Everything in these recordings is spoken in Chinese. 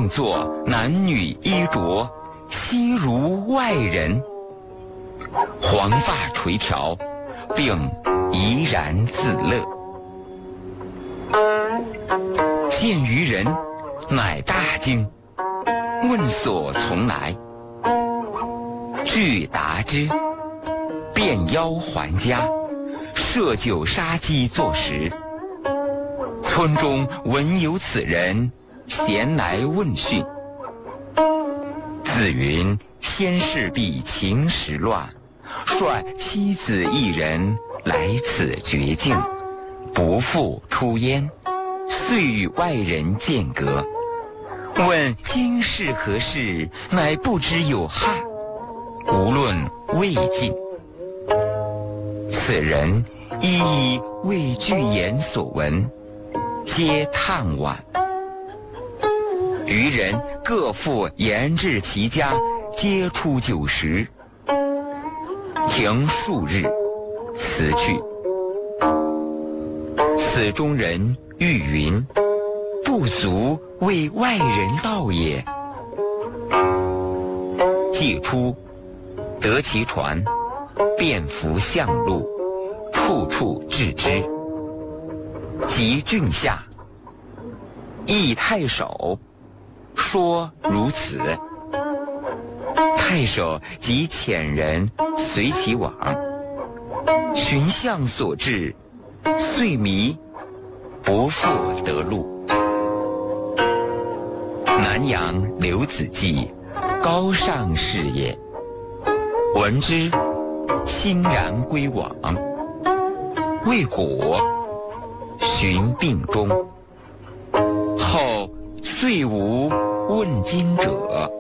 静坐，男女衣着悉如外人，黄发垂髫，并怡然自乐。见渔人，乃大惊，问所从来。具答之，便邀还家，设酒杀鸡作食。村中闻有此人，咸来问讯。自云天势必秦时乱，率妻子一人来此绝境，不复出焉，遂与外人间隔。问今是何事，乃不知有害，无论未尽。此人一一为具言所闻，皆叹惋。渔人各复言至其家，皆出酒食。停数日，辞去。此中人欲云，不足为外人道也。既出，得其船，便扶向路，处处置之。及郡下，诣太守，说如此。太守即遣人随其往，寻向所至，遂迷，不复得路。南阳刘子骥，高尚士也。闻之，欣然归往。未果，寻病终。后遂无问津者。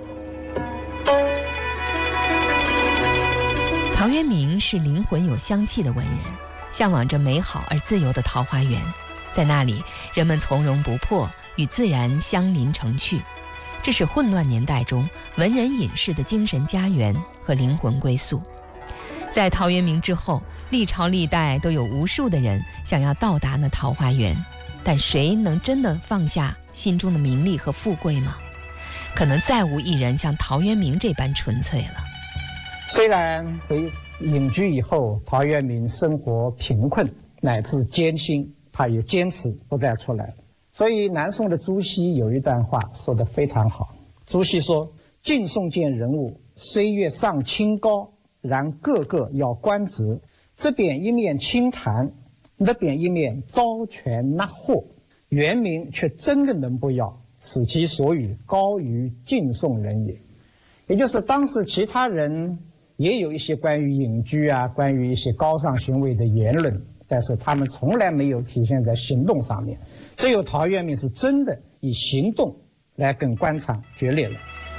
陶渊明是灵魂有香气的文人，向往着美好而自由的桃花源，在那里人们从容不迫，与自然相邻成趣。这是混乱年代中文人隐士的精神家园和灵魂归宿。在陶渊明之后，历朝历代都有无数的人想要到达那桃花源，但谁能真的放下心中的名利和富贵吗？可能再无一人像陶渊明这般纯粹了。 虽然回隐居以后，陶渊明生活贫困乃至艰辛，他也坚持不再出来了。所以南宋的朱熹有一段话说得非常好。朱熹说：晋宋见人物，虽越上清高，然个个要官职，这边一面清谈，那边一面招权纳货，原名却真的能不要，此其所与高于晋宋人也。也就是当时其他人也有一些关于隐居啊，关于一些高尚行为的言论，但是他们从来没有体现在行动上面。只有陶渊明是真的以行动来跟官场决裂了。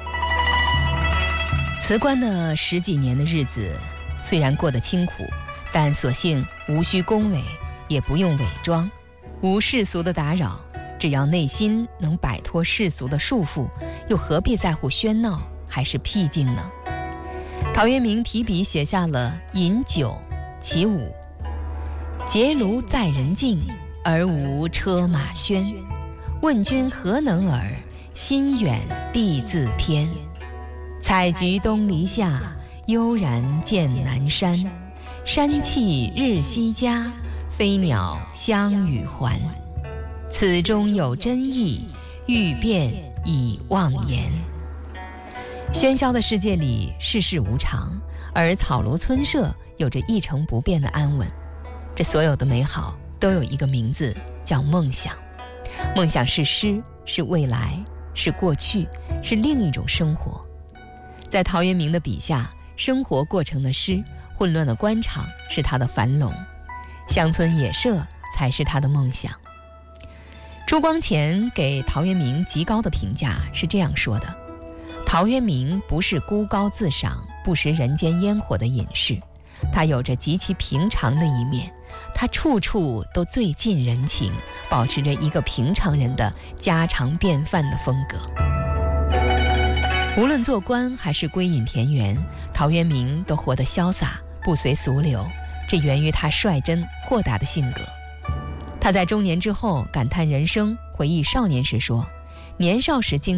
辞官的10几年的日子，虽然过得清苦，但所幸无需恭维，也不用伪装，无世俗的打扰，只要内心能摆脱世俗的束缚，又何必在乎喧闹还是僻静呢？陶渊明提笔写下了《饮酒》其5：结庐在人境，而无车马喧。问君何能尔？心远地自偏。采菊东篱下，悠然见南山。山气日夕佳，飞鸟相与还。此中有真意，欲辨已忘言。喧嚣的世界里，世事无常，而草庐村舍有着一成不变的安稳。这所有的美好都有一个名字，叫梦想。梦想是诗，是未来，是过去，是另一种生活。在陶渊明的笔下，生活过成的诗，混乱的官场是他的樊笼，乡村野社才是他的梦想。朱光潜给陶渊明极高的评价是这样说的：陶渊明不是孤高自赏、不食人间烟火的隐士，他有着极其平常的一面，他处处都最近人情，保持着一个平常人的家常便饭的风格。无论做官还是归隐田园，陶渊明都活得潇洒，不随俗流，这源于他率真豁达的性格。他在中年之后感叹人生，回忆少年时说：年少时经